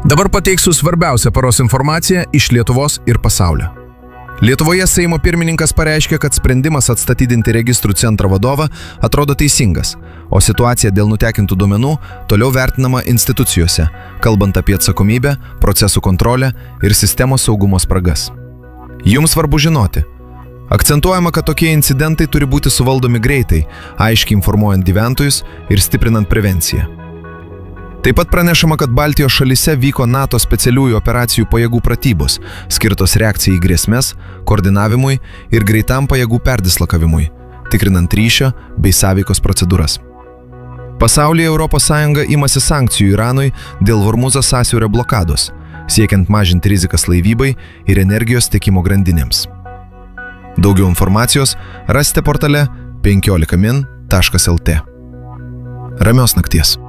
Dabar pateiksiu svarbiausią paros informaciją iš Lietuvos ir pasaulio. Lietuvoje Seimo pirmininkas pareiškė, kad sprendimas atstatydinti registrų centro vadovą atrodo teisingas, o situacija dėl nutekintų duomenų toliau vertinama institucijose, kalbant apie atsakomybę, procesų kontrolę ir sistemos saugumo spragas. Jums svarbu žinoti. Akcentuojama, kad tokie incidentai turi būti suvaldomi greitai, aiškiai informuojant gyventojus ir stiprinant prevenciją. Taip pat pranešama, kad Baltijos šalyse vyko NATO specialiųjų operacijų pajėgų pratybos, skirtos reakcijai į grėsmes, koordinavimui ir greitam pajėgų perdislokavimui, tikrinant ryšio bei sąveikos procedūras. Pasaulyje ES imasi sankcijų Iranui dėl Hormuzo sąsiaurio blokados, siekiant mažinti rizikas laivybai ir energijos tiekimo grandinėms. Daugiau informacijos rasite portale 15min.lt. Ramios nakties.